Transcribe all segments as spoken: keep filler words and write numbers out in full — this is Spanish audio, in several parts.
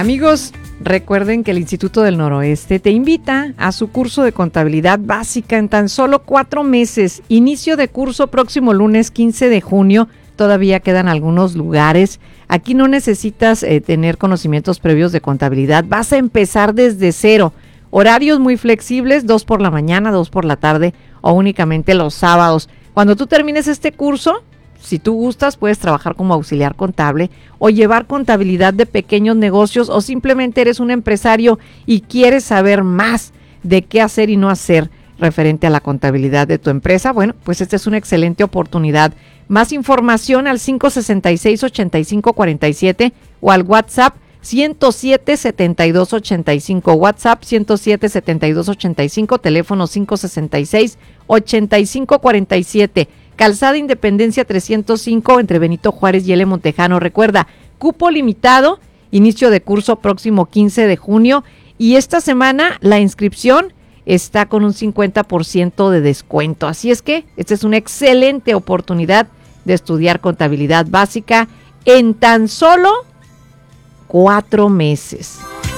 Amigos, recuerden que el Instituto del Noroeste te invita a su curso de contabilidad básica en tan solo cuatro meses. Inicio de curso próximo lunes quince de junio. Todavía quedan algunos lugares. Aquí no necesitas eh, tener conocimientos previos de contabilidad. Vas a empezar desde cero. Horarios muy flexibles, dos por la mañana, dos por la tarde o únicamente los sábados. Cuando tú termines este curso, si tú gustas, puedes trabajar como auxiliar contable o llevar contabilidad de pequeños negocios, o simplemente eres un empresario y quieres saber más de qué hacer y no hacer referente a la contabilidad de tu empresa. Bueno, pues esta es una excelente oportunidad. Más información al cinco seis seis, ocho cinco cuatro siete o al WhatsApp ciento siete, setenta y dos ochenta y cinco, WhatsApp ciento siete, setenta y dos ochenta y cinco, teléfono cinco seis seis, ocho cinco cuatro siete. Calzada Independencia trescientos cinco entre Benito Juárez y L. Montejano. Recuerda, cupo limitado, inicio de curso próximo quince de junio, y esta semana la inscripción está con un cincuenta por ciento de descuento. Así es que esta es una excelente oportunidad de estudiar contabilidad básica en tan solo cuatro meses.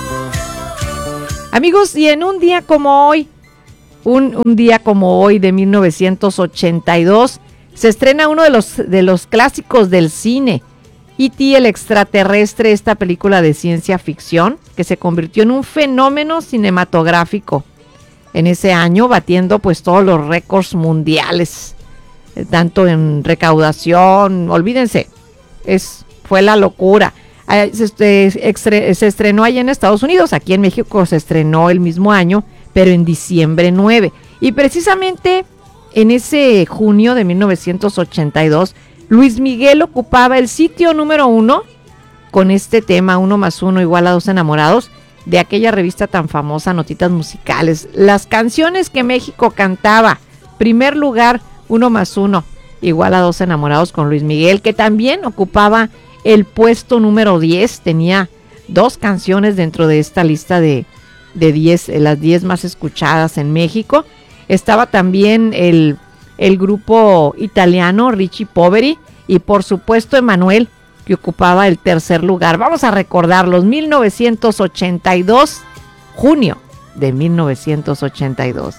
Amigos, y en un día como hoy, un, un día como hoy de mil novecientos ochenta y dos, se estrena uno de los, de los clásicos del cine, E T el extraterrestre, esta película de ciencia ficción que se convirtió en un fenómeno cinematográfico en ese año, batiendo pues todos los récords mundiales, eh, tanto en recaudación, olvídense, es, fue la locura. Eh, se, se, se estrenó allá en Estados Unidos, aquí en México se estrenó el mismo año, pero en diciembre nueve, y precisamente en ese junio de mil novecientos ochenta y dos, Luis Miguel ocupaba el sitio número uno con este tema, uno más uno igual a dos enamorados, de aquella revista tan famosa, Notitas Musicales. Las canciones que México cantaba, primer lugar, uno más uno igual a dos enamorados con Luis Miguel, que también ocupaba el puesto número diez, tenía dos canciones dentro de esta lista de, de diez, las diez más escuchadas en México. Estaba también el, el grupo italiano Richie Poveri y por supuesto Emanuel, que ocupaba el tercer lugar. Vamos a recordarlos, mil novecientos ochenta y dos, junio de mil novecientos ochenta y dos.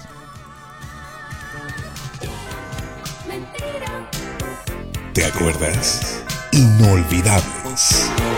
¿Te acuerdas? Inolvidables.